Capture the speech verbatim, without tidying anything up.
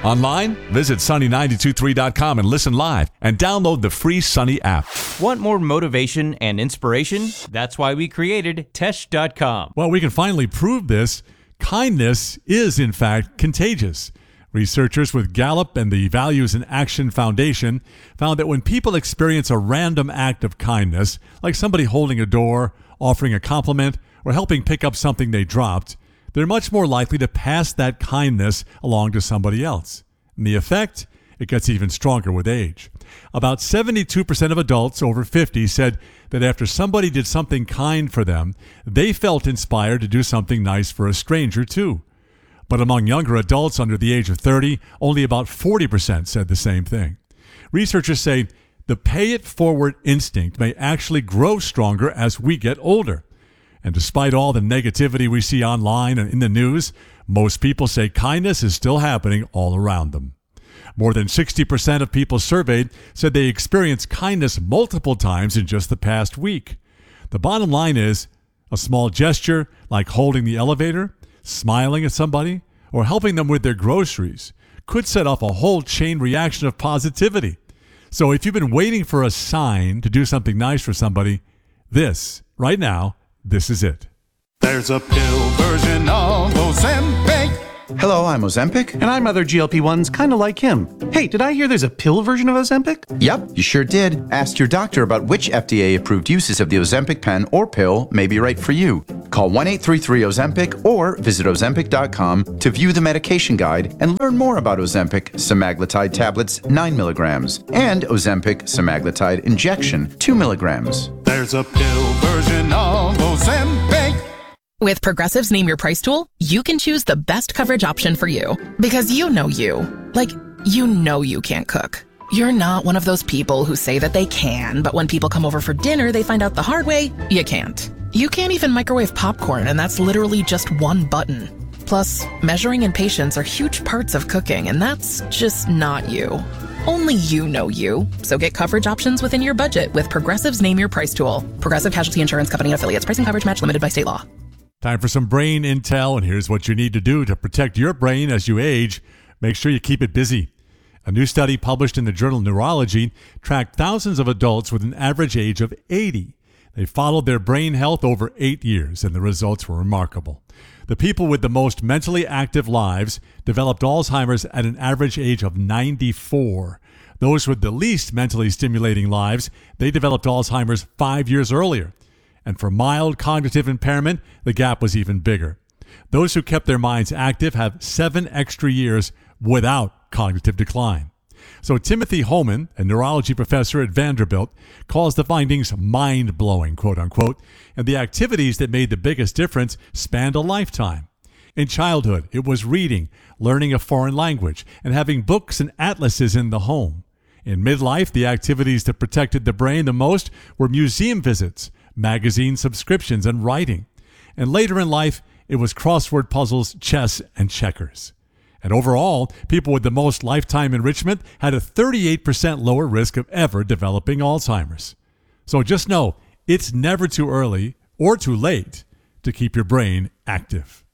Online, visit sunny nine two three dot com and listen live and download the free Sunny app. Want more motivation and inspiration? That's why we created Tesh dot com. Well, we can finally prove this. Kindness is, in fact, contagious. Researchers with Gallup and the Values in Action Foundation found that when people experience a random act of kindness, like somebody holding a door, offering a compliment, or helping pick up something they dropped, they're much more likely to pass that kindness along to somebody else. And the effect? It gets even stronger with age. About seventy-two percent of adults over fifty said that after somebody did something kind for them, they felt inspired to do something nice for a stranger too. But among younger adults under the age of thirty, only about forty percent said the same thing. Researchers say the pay-it-forward instinct may actually grow stronger as we get older. And despite all the negativity we see online and in the news, most people say kindness is still happening all around them. More than sixty percent of people surveyed said they experienced kindness multiple times in just the past week. The bottom line is, a small gesture like holding the elevator, smiling at somebody, or helping them with their groceries could set off a whole chain reaction of positivity. So if you've been waiting for a sign to do something nice for somebody, this, right now, this is it. There's a pill version of Ozempic. Hello, I'm Ozempic. And I'm other G L P ones kind of like him. Hey, did I hear there's a pill version of Ozempic? Yep, you sure did. Ask your doctor about which F D A-approved uses of the Ozempic pen or pill may be right for you. Call one eight three three Ozempic or visit Ozempic dot com to view the medication guide and learn more about Ozempic semaglutide tablets nine milligrams and Ozempic semaglutide injection two milligrams. There's a pill version of Ozempic. With Progressive's Name Your Price tool, you can choose the best coverage option for you. Because you know you. Like, you know you can't cook. You're not one of those people who say that they can, but when people come over for dinner, they find out the hard way, you can't. You can't even microwave popcorn, and that's literally just one button. Plus, measuring and patience are huge parts of cooking, and that's just not you. Only you know you. So get coverage options within your budget with Progressive's Name Your Price tool. Progressive Casualty Insurance Company and affiliates. Pricing coverage match limited by state law. Time for some brain intel, and here's what you need to do to protect your brain as you age. Make sure you keep it busy. A new study published in the journal Neurology tracked thousands of adults with an average age of eighty. They followed their brain health over eight years, and the results were remarkable. The people with the most mentally active lives developed Alzheimer's at an average age of ninety-four. Those with the least mentally stimulating lives, they developed Alzheimer's five years earlier. And for mild cognitive impairment, the gap was even bigger. Those who kept their minds active have seven extra years without cognitive decline. So Timothy Holman, a neurology professor at Vanderbilt, calls the findings mind-blowing, quote-unquote, and the activities that made the biggest difference spanned a lifetime. In childhood, it was reading, learning a foreign language, and having books and atlases in the home. In midlife, the activities that protected the brain the most were museum visits, magazine subscriptions, and writing. And later in life, it was crossword puzzles, chess, and checkers. And overall, people with the most lifetime enrichment had a thirty-eight percent lower risk of ever developing Alzheimer's. So just know, it's never too early or too late to keep your brain active.